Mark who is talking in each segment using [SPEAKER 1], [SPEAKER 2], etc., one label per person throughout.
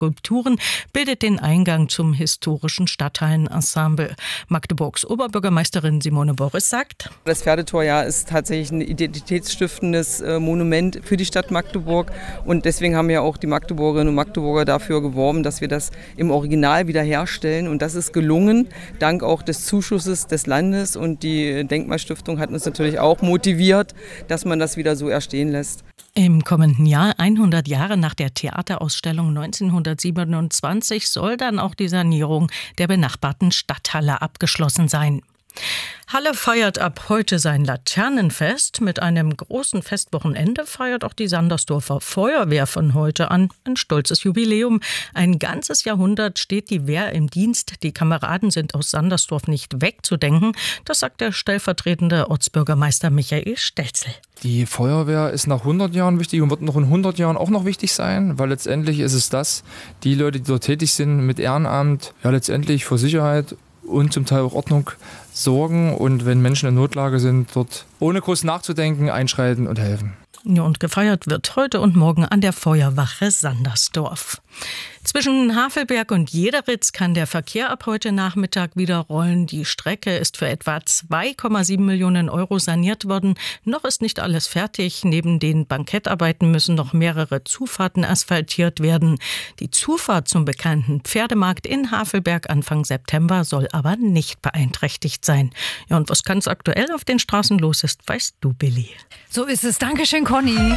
[SPEAKER 1] Skulpturen bildet den Eingang zum historischen Stadthallenensemble. Magdeburgs Oberbürgermeisterin Simone Boris sagt:
[SPEAKER 2] Das Pferdetorjahr ist tatsächlich ein identitätsstiftendes Monument für die Stadt Magdeburg. Und deswegen haben ja auch die Magdeburgerinnen und Magdeburger dafür geworben, dass wir das im Original wiederherstellen. Und das ist gelungen, dank auch des Zuschusses des Landes. Und die Denkmalstiftung hat uns natürlich auch motiviert, dass man das wieder so erstehen lässt.
[SPEAKER 1] Im kommenden Jahr, 100 Jahre nach der Theaterausstellung 1927, soll dann auch die Sanierung der benachbarten Stadthalle abgeschlossen sein. Halle feiert ab heute sein Laternenfest. Mit einem großen Festwochenende feiert auch die Sandersdorfer Feuerwehr von heute an ein stolzes Jubiläum. Ein ganzes Jahrhundert steht die Wehr im Dienst. Die Kameraden sind aus Sandersdorf nicht wegzudenken. Das sagt der stellvertretende Ortsbürgermeister Michael Stelzel.
[SPEAKER 3] Die Feuerwehr ist nach 100 Jahren wichtig und wird noch in 100 Jahren auch noch wichtig sein, weil letztendlich ist es das, die Leute, die dort tätig sind mit Ehrenamt, ja letztendlich für Sicherheit und zum Teil auch Ordnung sorgen und wenn Menschen in Notlage sind, dort ohne groß nachzudenken einschreiten und helfen.
[SPEAKER 1] Ja, und gefeiert wird heute und morgen an der Feuerwache Sandersdorf. Zwischen Havelberg und Jederitz kann der Verkehr ab heute Nachmittag wieder rollen. Die Strecke ist für etwa 2,7 Millionen Euro saniert worden. Noch ist nicht alles fertig. Neben den Bankettarbeiten müssen noch mehrere Zufahrten asphaltiert werden. Die Zufahrt zum bekannten Pferdemarkt in Havelberg Anfang September soll aber nicht beeinträchtigt sein. Ja, und was ganz aktuell auf den Straßen los ist, weißt du, Billy.
[SPEAKER 4] So ist es. Dankeschön, Conny.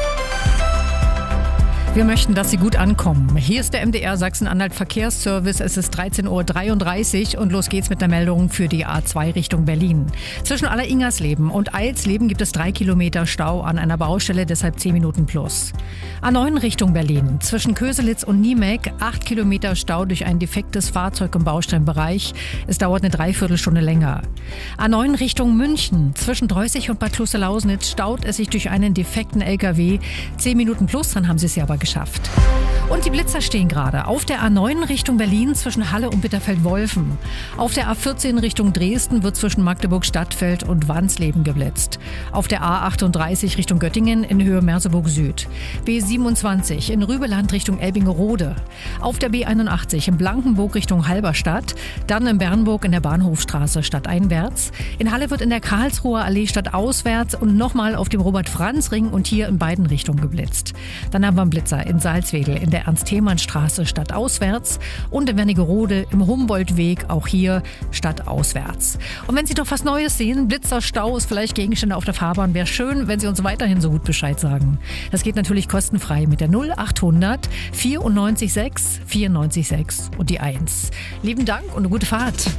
[SPEAKER 4] Wir möchten, dass Sie gut ankommen. Hier ist der MDR Sachsen-Anhalt Verkehrsservice. Es ist 13.33 Uhr und los geht's mit der Meldung für die A2 Richtung Berlin. Zwischen Aller-Ingersleben und Eilsleben gibt es 3 Kilometer Stau an einer Baustelle, deshalb 10 Minuten plus. A9 Richtung Berlin. Zwischen Köselitz und Niemek 8 Kilometer Stau durch ein defektes Fahrzeug im Baustellenbereich. Es dauert eine Dreiviertelstunde länger. A9 Richtung München. Zwischen Dreußig und Bad Kloster-Lausnitz staut es sich durch einen defekten LKW. 10 Minuten plus, dann haben Sie es ja aber geschafft. Und die Blitzer stehen gerade auf der A9 Richtung Berlin zwischen Halle und Bitterfeld-Wolfen. Auf der A14 Richtung Dresden wird zwischen Magdeburg-Stadtfeld und Wansleben geblitzt. Auf der A38 Richtung Göttingen in Höhe Merseburg Süd. B27 in Rübeland Richtung Elbingerode. Auf der B81 in Blankenburg Richtung Halberstadt. Dann in Bernburg in der Bahnhofstraße stadteinwärts. In Halle wird in der Karlsruher Allee stadtauswärts und nochmal auf dem Robert-Franz-Ring und hier in beiden Richtungen geblitzt. Dann haben wir einen Blitzer in Salzwedel in der Ernst-Thälmann-Straße stadtauswärts und in Wernigerode im Humboldt-Weg, auch hier stadtauswärts. Und wenn Sie doch was Neues sehen, Blitzer, Staus, vielleicht Gegenstände auf der Fahrbahn, wäre schön, wenn Sie uns weiterhin so gut Bescheid sagen. Das geht natürlich kostenfrei mit der 0800 94 6 94 6 und die 1. Lieben Dank und eine gute Fahrt.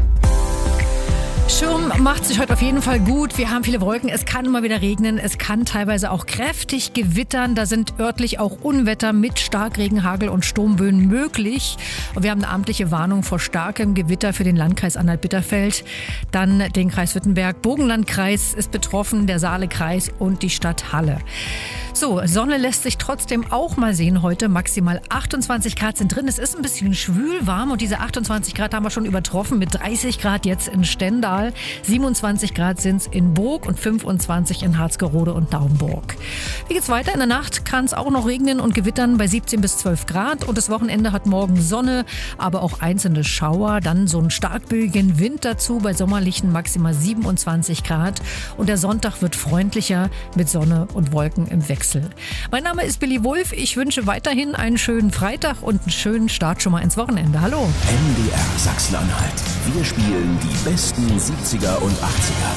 [SPEAKER 4] Schirm macht sich heute auf jeden Fall gut. Wir haben viele Wolken. Es kann immer wieder regnen. Es kann teilweise auch kräftig gewittern. Da sind örtlich auch Unwetter mit Starkregen, Hagel und Sturmböen möglich. Und wir haben eine amtliche Warnung vor starkem Gewitter für den Landkreis Anhalt-Bitterfeld. Dann den Kreis Württemberg. Burgenlandkreis ist betroffen, der Saalekreis und die Stadt Halle. So, Sonne lässt sich trotzdem auch mal sehen heute. Maximal 28 Grad sind drin. Es ist ein bisschen schwül warm und diese 28 Grad haben wir schon übertroffen mit 30 Grad jetzt in Stendal. 27 Grad sind es in Burg und 25 in Harzgerode und Naumburg. Wie geht's weiter? In der Nacht kann es auch noch regnen und gewittern bei 17 bis 12 Grad. Und das Wochenende hat morgen Sonne, aber auch einzelne Schauer. Dann so einen starkböigen Wind dazu bei sommerlichen maximal 27 Grad. Und der Sonntag wird freundlicher mit Sonne und Wolken im Wechsel. Mein Name ist Billy Wulff. Ich wünsche weiterhin einen schönen Freitag und einen schönen Start schon mal ins Wochenende. Hallo.
[SPEAKER 5] MDR Sachsen-Anhalt. Wir spielen die besten 70er und 80er.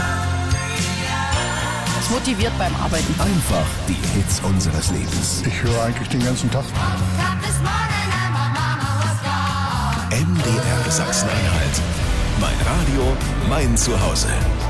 [SPEAKER 6] Das motiviert beim Arbeiten.
[SPEAKER 5] Einfach die Hits unseres Lebens.
[SPEAKER 7] Ich höre eigentlich den ganzen Tag.
[SPEAKER 5] MDR Sachsen-Anhalt. Mein Radio, mein Zuhause.